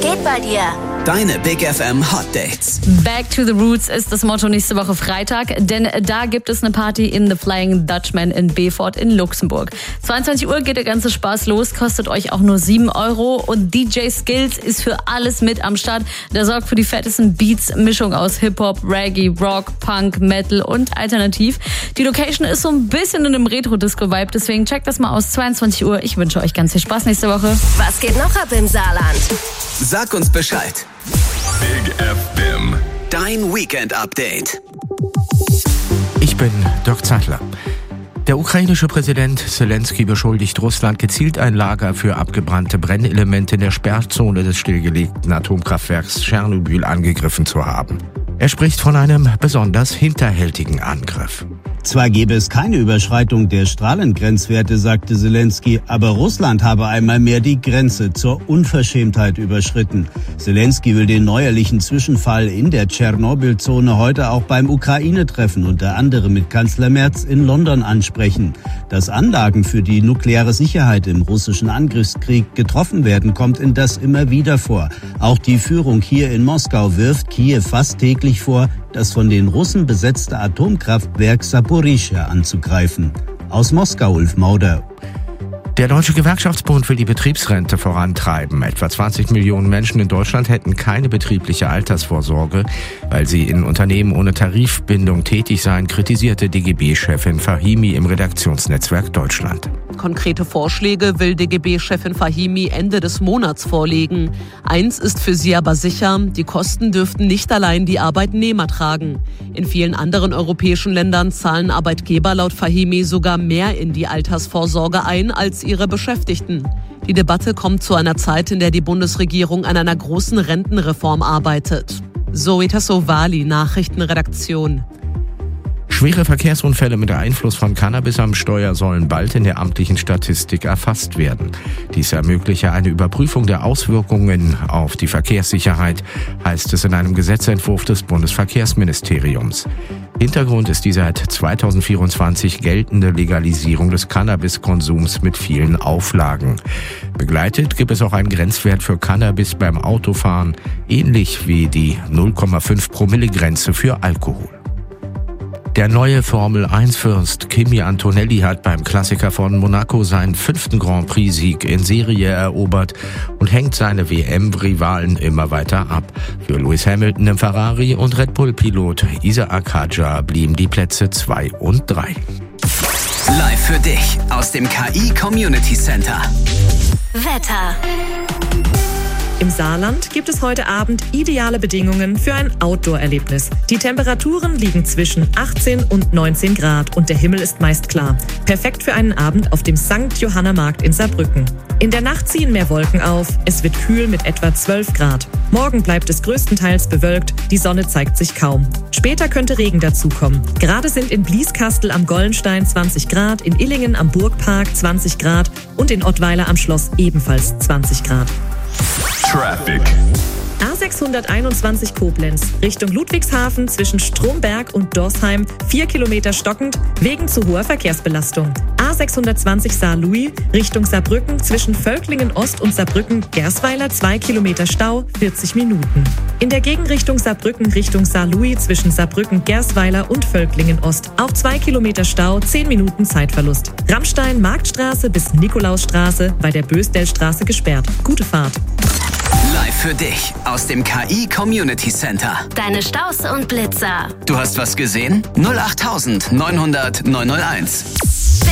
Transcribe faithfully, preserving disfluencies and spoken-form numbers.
geht bei dir? Deine Big F M Hot Dates. Back to the Roots ist das Motto nächste Woche Freitag, denn da gibt es eine Party in The Flying Dutchman in Beaufort in Luxemburg. zweiundzwanzig Uhr geht der ganze Spaß los, kostet euch auch nur sieben Euro und D J Skills ist für alles mit am Start. Der sorgt für die fettesten Beats, Mischung aus Hip-Hop, Reggae, Rock, Punk, Metal und Alternativ. Die Location ist so ein bisschen in einem Retro-Disco-Vibe, deswegen checkt das mal aus, zweiundzwanzig Uhr. Ich wünsche euch ganz viel Spaß nächste Woche. Was geht noch ab im Saarland? Sag uns Bescheid. Big F M. Dein Weekend-Update. Ich bin Dirk Zeitler. Der ukrainische Präsident Zelensky beschuldigt Russland, gezielt ein Lager für abgebrannte Brennelemente in der Sperrzone des stillgelegten Atomkraftwerks Tschernobyl angegriffen zu haben. Er spricht von einem besonders hinterhältigen Angriff. Zwar gäbe es keine Überschreitung der Strahlengrenzwerte, sagte Zelensky, aber Russland habe einmal mehr die Grenze zur Unverschämtheit überschritten. Zelensky will den neuerlichen Zwischenfall in der Tschernobyl-Zone heute auch beim Ukraine-Treffen unter anderem mit Kanzler Merz in London ansprechen. Dass Anlagen für die nukleare Sicherheit im russischen Angriffskrieg getroffen werden, kommt in das immer wieder vor. Auch die Führung hier in Moskau wirft Kiew fast täglich vor, das von den Russen besetzte Atomkraftwerk Saporischschja anzugreifen. Aus Moskau, Ulf Mauder. Der Deutsche Gewerkschaftsbund will die Betriebsrente vorantreiben. Etwa zwanzig Millionen Menschen in Deutschland hätten keine betriebliche Altersvorsorge, weil sie in Unternehmen ohne Tarifbindung tätig seien, kritisierte D G B-Chefin Fahimi im Redaktionsnetzwerk Deutschland. Konkrete Vorschläge will D G B-Chefin Fahimi Ende des Monats vorlegen. Eins ist für sie aber sicher, die Kosten dürften nicht allein die Arbeitnehmer tragen. In vielen anderen europäischen Ländern zahlen Arbeitgeber laut Fahimi sogar mehr in die Altersvorsorge ein als ihre Beschäftigten. Die Debatte kommt zu einer Zeit, in der die Bundesregierung an einer großen Rentenreform arbeitet. Zoe Tassovali, Nachrichtenredaktion. Schwere Verkehrsunfälle mit Einfluss von Cannabis am Steuer sollen bald in der amtlichen Statistik erfasst werden. Dies ermögliche eine Überprüfung der Auswirkungen auf die Verkehrssicherheit, heißt es in einem Gesetzentwurf des Bundesverkehrsministeriums. Hintergrund ist die seit zweitausendvierundzwanzig geltende Legalisierung des Cannabiskonsums mit vielen Auflagen. Begleitet gibt es auch einen Grenzwert für Cannabis beim Autofahren, ähnlich wie die null Komma fünf Promille Grenze für Alkohol. Der neue Formel eins Fürst Kimi Antonelli hat beim Klassiker von Monaco seinen fünften Grand Prix-Sieg in Serie erobert und hängt seine W M-Rivalen immer weiter ab. Für Lewis Hamilton im Ferrari und Red Bull-Pilot Isaac Hadjar blieben die Plätze zwei und drei. Live für dich aus dem K I Community Center. Wetter. Im Saarland gibt es heute Abend ideale Bedingungen für ein Outdoor-Erlebnis. Die Temperaturen liegen zwischen achtzehn und neunzehn Grad und der Himmel ist meist klar. Perfekt für einen Abend auf dem Sankt Johanna Markt in Saarbrücken. In der Nacht ziehen mehr Wolken auf, es wird kühl mit etwa zwölf Grad. Morgen bleibt es größtenteils bewölkt, die Sonne zeigt sich kaum. Später könnte Regen dazukommen. Gerade sind in Blieskastel am Gollenstein zwanzig Grad, in Illingen am Burgpark zwanzig Grad und in Ottweiler am Schloss ebenfalls zwanzig Grad. Traffic. A sechshunderteinundzwanzig Koblenz, Richtung Ludwigshafen zwischen Stromberg und Dorsheim, vier Kilometer stockend, wegen zu hoher Verkehrsbelastung. A sechshundertzwanzig Saar-Louis, Richtung Saarbrücken zwischen Völklingen Ost und Saarbrücken-Gersweiler, zwei Kilometer Stau, vierzig Minuten. In der Gegenrichtung Saarbrücken Richtung Saar-Louis zwischen Saarbrücken-Gersweiler und Völklingen Ost, auch zwei Kilometer Stau, zehn Minuten Zeitverlust. Rammstein-Marktstraße bis Nikolausstraße, bei der Bösdelstraße gesperrt. Gute Fahrt. Live für dich aus dem K I Community Center. Deine Staus und Blitzer. Du hast was gesehen? null acht neunhundert neunhunderteins.